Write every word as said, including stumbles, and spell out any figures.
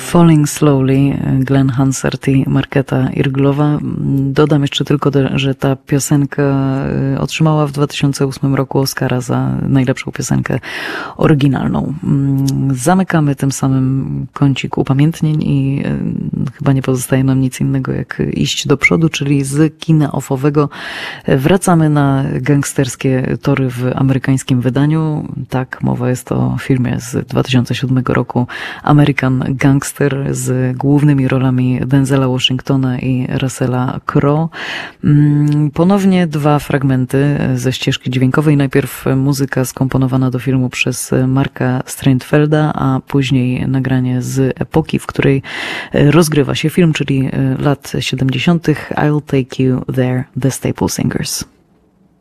Falling Slowly, Glenn Hansard i Markéta Irglová. Dodam jeszcze tylko, że ta piosenka otrzymała w dwa tysiące ósmym roku Oscara za najlepszą piosenkę oryginalną. Zamykamy tym samym kącik upamiętnień i chyba nie pozostaje nam nic innego jak iść do przodu, czyli z kina offowego wracamy na gangsterskie tory w amerykańskim wydaniu. Tak, mowa jest o filmie z dwa tysiące siódmego roku American Gangster z głównymi rolami Denzela Washingtona i Russella Crowe. Ponownie dwa fragmenty ze ścieżki dźwiękowej. Najpierw muzyka skomponowana do filmu przez Marka Strandfelda, a później nagranie z epoki, w której rozgrywa się film, czyli lat siedemdziesiątych. I'll Take You There, The Staple Singers.